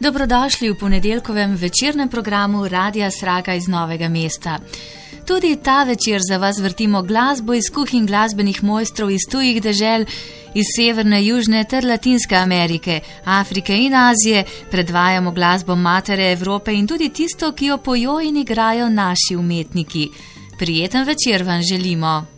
Dobrodošli v ponedeljkovem večernem programu Radia Sraga iz Novega mesta. Tudi ta večer za vas vrtimo glasbo iz kuhinj glasbenih mojstrov iz tujih dežel, iz Severne, Južne ter Latinske Amerike, Afrike in Azije. Predvajamo glasbo matere Evrope in tudi tisto, ki jo pojo in igrajo naši umetniki. Prijeten večer vam želimo.